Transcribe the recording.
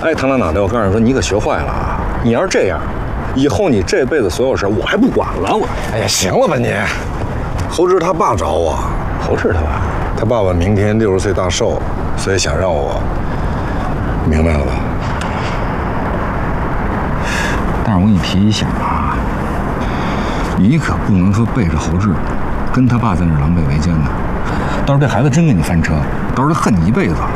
哎，唐老脑袋，我告诉你说，你可学坏了啊！你要是这样，以后你这辈子所有事我还不管了。我， 哎呀，行了吧你？侯志他爸找我， 侯志他爸， 他爸爸明天60岁大寿，所以想让我，明白了吧？ 但是我给你提一下啊，你可不能说背着侯志，跟他爸在那狼狈为奸呢。到时候这孩子真给你翻车，到时候他恨你一辈子。